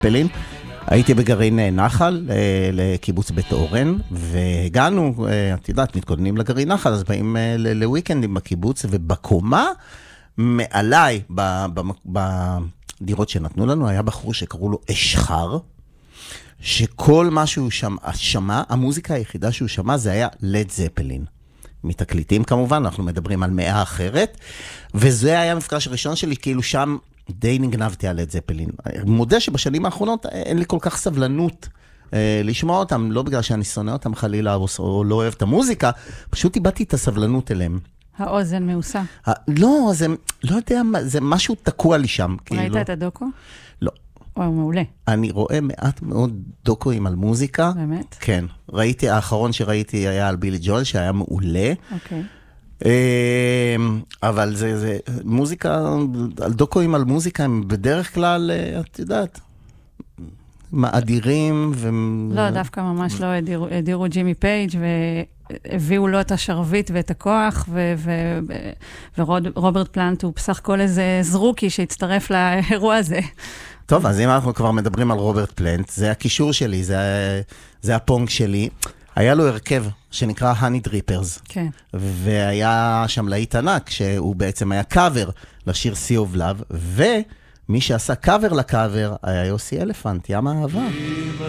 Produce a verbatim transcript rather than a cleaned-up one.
פלין. הייתי בגרעין נחל, לקיבוץ בית אורן, והגענו, את יודעת, מתכוננים לגרעין נחל, אז באים לוויקנדים בקיבוץ, ובקומה, מעליי, בדירות שנתנו לנו, היה בחור שקראו לו אשחר, שכל מה שהוא שמע, המוזיקה היחידה שהוא שמע, זה היה לד זפלין. מתקליטים כמובן, אנחנו מדברים על מאה אחרת, וזה היה המפגש הראשון שלי, כאילו שם די נגנבתי על לד זפלין. מודה שבשנים האחרונות אין לי כל כך סבלנות אה, לשמוע אותם, לא בגלל שאני שונא אותם חלילה או, או לא אוהב את המוזיקה, פשוט איבדתי את הסבלנות אליהם. האוזן מעושה. לא, זה, לא יודע, זה משהו תקוע לי שם. ראית כאילו. את הדוקו? לא. או, מעולה. אני רואה מעט מאוד דוקואים על מוזיקה. באמת? כן. ראיתי, האחרון שראיתי היה על בילי ג'ואל, שהיה מעולה. אוקיי. אבל זה, זה, מוזיקה, על דוקואים על מוזיקה, הם בדרך כלל, את יודעת, מאדירים ו... לא, דווקא ממש לא הדירו, הדירו ג'ימי פייג' והביאו לו את השרביט ואת הכוח, ו, ו, ורוברט פלנט הוא בסך הכל איזה זרוקי שהצטרף לאירוע הזה. טוב, אז אם אנחנו כבר מדברים על רוברט פלנט, זה הקישור שלי, זה, זה הפונג שלי. היה לו הרכב שנקרא Honey Drippers. כן. והיה שם להיט ענק, שהוא בעצם היה קאבר לשיר Sea of Love, ומי שעשה קאבר לקאבר היה יוסי אלפנט, ים האהבה.